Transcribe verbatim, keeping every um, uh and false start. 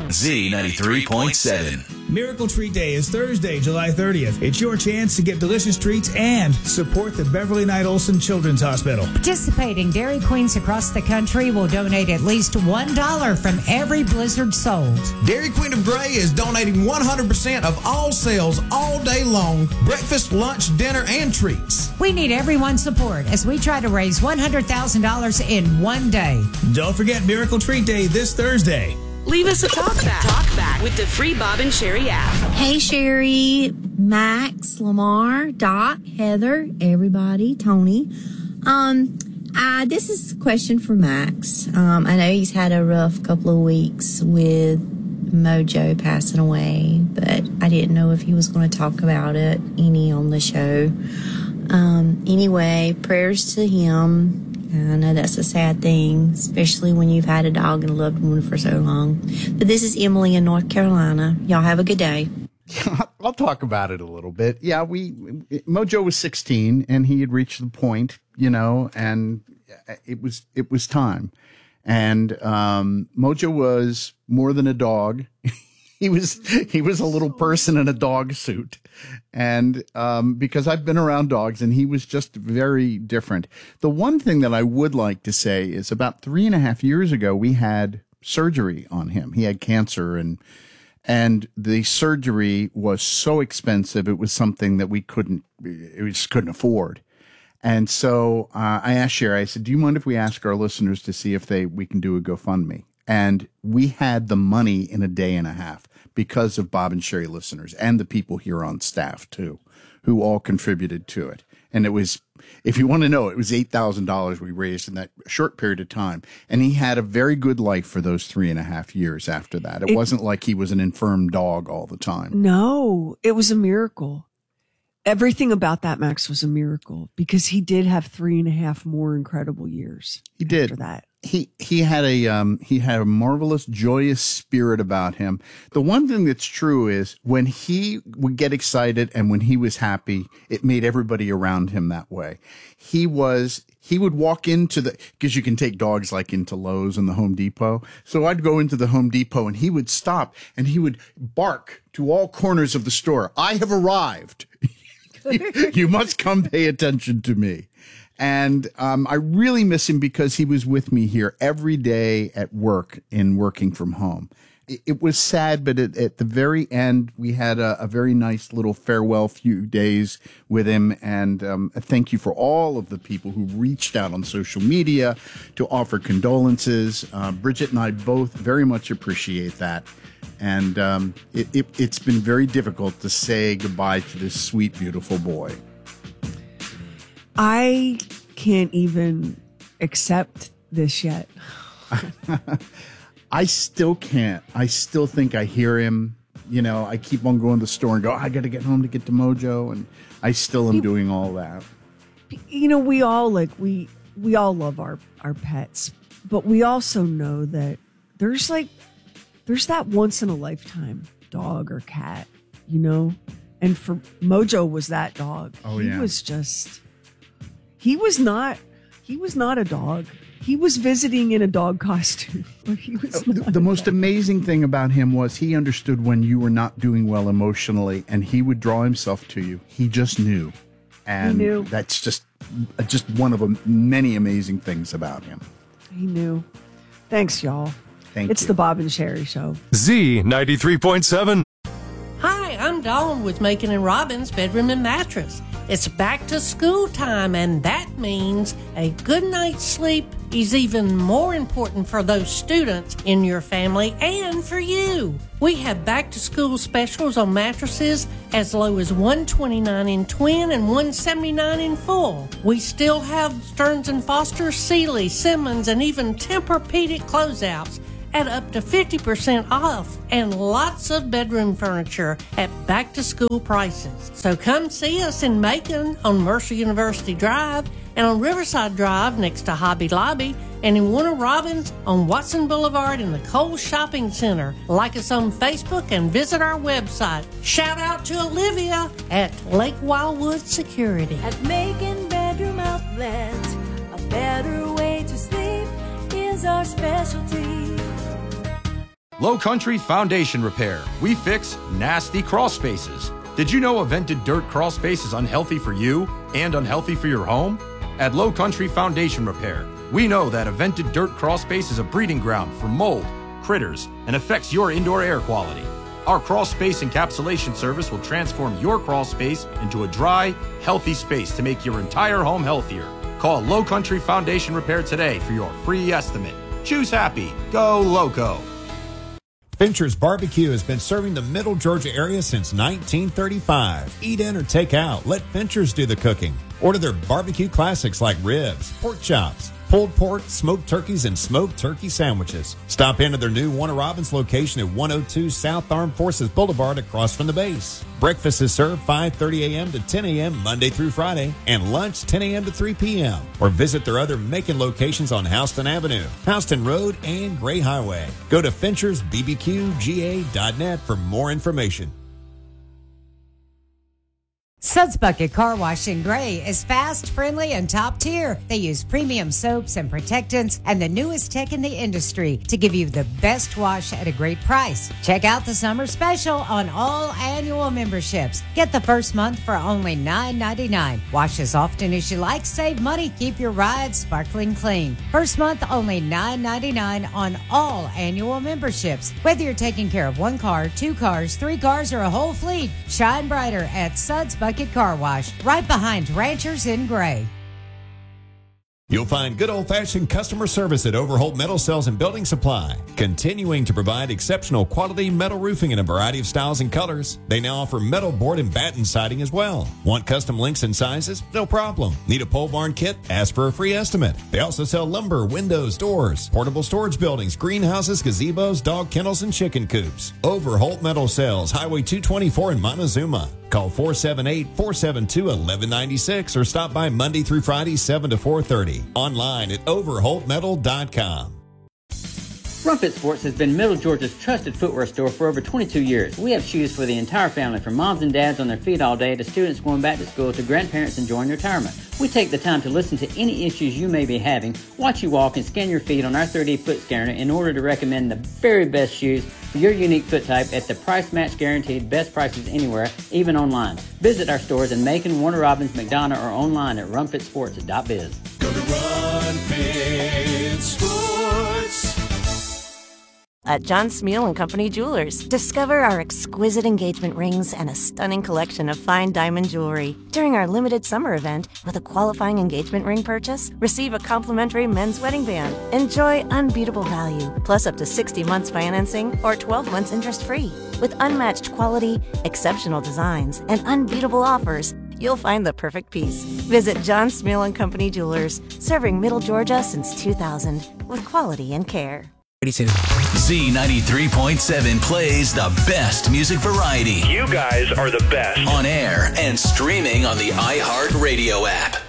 Z ninety-three point seven. Miracle Treat Day is Thursday, July thirtieth. It's your chance to get delicious treats and support the Beverly Knight Olson Children's Hospital. Participating Dairy Queens across the country will donate at least one dollar from every Blizzard sold. Dairy Queen of Gray is donating one hundred percent of all sales all day long, breakfast, lunch, dinner, and treats. We need everyone's support as we try to raise one hundred thousand dollars in one day. Don't forget Miracle Treat Day this Thursday. Leave us a talk back. Talk back with the free Bob and Sherry app. Hey, Sherry, Max, Lamar, Doc, Heather, everybody, Tony. Um, uh, this is a question for Max. Um, I know he's had a rough couple of weeks with Mojo passing away, but I didn't know if he was going to talk about it any on the show. Um, anyway, prayers to him. I know that's a sad thing, especially when you've had a dog and a loved one for so long. But this is Emily in North Carolina. Y'all have a good day. I'll talk about it a little bit. Yeah, we Mojo was sixteen and he had reached the point, you know, and it was it was time. And um, Mojo was more than a dog. He was he was a little person in a dog suit. And um, because I've been around dogs, and he was just very different. The one thing that I would like to say is about three and a half years ago, we had surgery on him. He had cancer, and and the surgery was so expensive. It was something that we couldn't, we just couldn't afford. And so uh, I asked Sherry, I said, do you mind if we ask our listeners to see if they we can do a GoFundMe? And we had the money in a day and a half because of Bob and Sherry listeners and the people here on staff, too, who all contributed to it. And it was, if you want to know, it was eight thousand dollars we raised in that short period of time. And he had a very good life for those three and a half years after that. It, it wasn't like he was an infirm dog all the time. No, it was a miracle. Everything about that, Max, was a miracle because he did have three and a half more incredible years. He did. After that. He he had a um he had a marvelous, joyous spirit about him. The one thing that's true is when he would get excited and when he was happy, it made everybody around him that way. He was he would walk into the, because you can take dogs like into Lowe's and the Home Depot. So I'd go into the Home Depot and he would stop and he would bark to all corners of the store. I have arrived. You must come pay attention to me. And um, I really miss him because he was with me here every day at work and working from home. It, it was sad, but at, at the very end, we had a, a very nice little farewell few days with him. And um, thank you for all of the people who reached out on social media to offer condolences. Uh, Bridget and I both very much appreciate that. And um, it, it, it's been very difficult to say goodbye to this sweet, beautiful boy. I can't even accept this yet. I still can't. I still think I hear him. You know, I keep on going to the store and go, I got to get home to get to Mojo. And I still am you, doing all that. You know, we all like, we, we all love our, our pets, but we also know that there's like, there's that once in a lifetime dog or cat, you know? And for Mojo was that dog. Oh, he yeah. was just, he was not, he was not a dog. He was visiting in a dog costume. But he was not the the most dog. amazing thing about him was he understood when you were not doing well emotionally, and he would draw himself to you. He just knew. And he knew. That's just, just one of the many amazing things about him. He knew. Thanks, y'all. Thank it's you. the Bob and Sherry Show. Z ninety-three point seven. Hi, I'm Dawn with Macon and Robbins Bedroom and Mattress. It's back to school time, and that means a good night's sleep is even more important for those students in your family and for you. We have back to school specials on mattresses as low as one hundred twenty-nine dollars in twin and one hundred seventy-nine dollars in full. We still have Stearns and Foster, Sealy, Simmons, and even Tempur-Pedic closeouts at up to fifty percent off, and lots of bedroom furniture at back-to-school prices. So come see us in Macon on Mercer University Drive and on Riverside Drive next to Hobby Lobby, and in Warner Robins on Watson Boulevard in the Kohl's Shopping Center. Like us on Facebook and visit our website. Shout out to Olivia at Lake Wildwood Security. At Macon Bedroom Outlet, a better way to sleep is our specialty. Low Country Foundation Repair. We fix nasty crawl spaces. Did you know a vented dirt crawl space is unhealthy for you and unhealthy for your home? At Low Country Foundation Repair, we know that a vented dirt crawl space is a breeding ground for mold, critters, and affects your indoor air quality. Our crawl space encapsulation service will transform your crawl space into a dry, healthy space to make your entire home healthier. Call Low Country Foundation Repair today for your free estimate. Choose happy. Go Loco. Fincher's Barbecue has been serving the Middle Georgia area since nineteen thirty-five. Eat in or take out. Let Fincher's do the cooking. Order their barbecue classics like ribs, pork chops, pulled pork, smoked turkeys, and smoked turkey sandwiches. Stop into their new Warner Robins location at one oh two South Armed Forces Boulevard across from the base. Breakfast is served five thirty a.m. to ten a.m. Monday through Friday, and lunch ten a.m. to three p.m. Or visit their other Macon locations on Houston Avenue, Houston Road, and Gray Highway. Go to Finchers B B Q G A dot net for more information. Suds Bucket Car Wash in Gray is fast, friendly, and top tier. They use premium soaps and protectants and the newest tech in the industry to give you the best wash at a great price. Check out the summer special on all annual memberships. Get the first month for only nine ninety-nine. Wash as often as you like. Save money. Keep your ride sparkling clean. First month only nine ninety-nine on all annual memberships. Whether you're taking care of one car, two cars, three cars, or a whole fleet, shine brighter at Suds Bucket Car Wash, right behind Ranchers in Gray. You'll find good old-fashioned customer service at Overholt Metal Sales and Building Supply, continuing to provide exceptional quality metal roofing in a variety of styles and colors. They now offer metal board and batten siding as well. Want custom links and sizes? No problem. Need a pole barn kit? Ask for a free estimate. They also sell lumber, windows, doors, portable storage buildings, greenhouses, gazebos, dog kennels, and chicken coops. Overholt Metal Sales, Highway two twenty-four in Montezuma. Call four seven eight, four seven two, one one nine six or stop by Monday through Friday, seven to four thirty. Online at overholt metal dot com. Rumfit Sports has been Middle Georgia's trusted footwear store for over twenty-two years. We have shoes for the entire family, from moms and dads on their feet all day to students going back to school to grandparents enjoying retirement. We take the time to listen to any issues you may be having, watch you walk, and scan your feet on our thirty foot scanner in order to recommend the very best shoes for your unique foot type at the price match guaranteed best prices anywhere, even online. Visit our stores in Macon, Warner Robins, McDonough, or online at rumfit sports dot biz. Go to Rumfit Sports. At John Smeal and Company Jewelers, discover our exquisite engagement rings and a stunning collection of fine diamond jewelry. During our limited summer event, with a qualifying engagement ring purchase, receive a complimentary men's wedding band. Enjoy unbeatable value, plus up to sixty months financing or twelve months interest-free. With unmatched quality, exceptional designs, and unbeatable offers, you'll find the perfect piece. Visit John Smeal and Company Jewelers, serving Middle Georgia since two thousand, with quality and care. Z ninety-three point seven plays the best music variety. You guys are the best. On air and streaming on the iHeartRadio app.